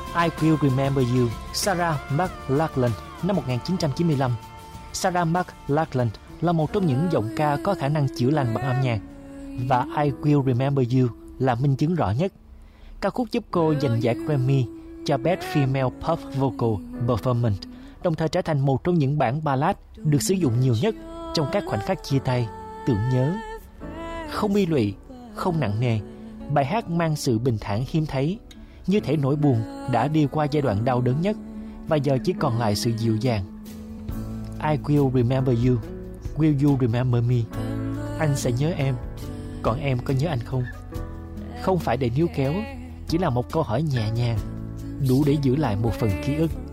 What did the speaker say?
I Will Remember You, Sarah McLachlan, năm 1995. Sarah McLachlan là một trong những giọng ca có khả năng chữa lành bằng âm nhạc, và I Will Remember You là minh chứng rõ nhất. Ca khúc giúp cô giành giải Grammy cho Best Female Pop Vocal Performance, đồng thời trở thành một trong những bản ballad được sử dụng nhiều nhất trong các khoảnh khắc chia tay, tưởng nhớ. Không bi lụy, không nặng nề, bài hát mang sự bình thản hiếm thấy, như thể nỗi buồn đã đi qua giai đoạn đau đớn nhất và giờ chỉ còn lại sự dịu dàng. I will remember you, will you remember me? Anh sẽ nhớ em, còn em có nhớ anh không? Không phải để níu kéo, chỉ là một câu hỏi nhẹ nhàng, đủ để giữ lại một phần ký ức.